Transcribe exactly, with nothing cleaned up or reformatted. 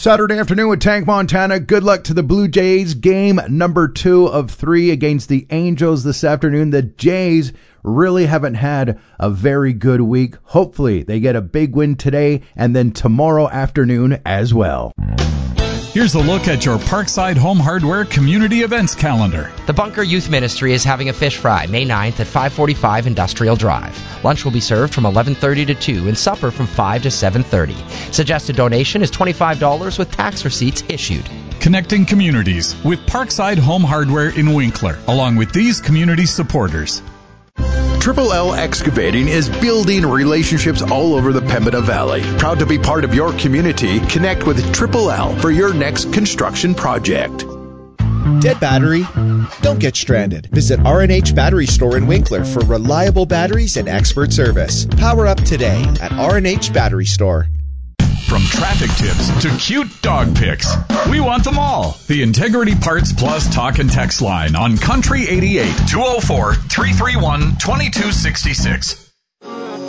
Saturday afternoon with Tank Montana. Good luck to the Blue Jays. Game number two of three against the Angels this afternoon. The Jays really haven't had a very good week. Hopefully they get a big win today and then tomorrow afternoon as well. Here's a look at your Parkside Home Hardware community events calendar. The Bunker Youth Ministry is having a fish fry May ninth at five forty-five Industrial Drive. Lunch will be served from eleven thirty to two and supper from five to seven thirty. Suggested donation is twenty-five dollars with tax receipts issued. Connecting communities with Parkside Home Hardware in Winkler, along with these community supporters. Triple L Excavating is building relationships all over the Pembina Valley. Proud to be part of your community. Connect with Triple L for your next construction project. Dead battery? Don't get stranded. Visit R and H Battery Store in Winkler for reliable batteries and expert service. Power up today at R and H Battery Store. From traffic tips to cute dog pics, we want them all. The Integrity Parts Plus talk and text line on Country eighty-eight, two oh four, three three one, two two six six.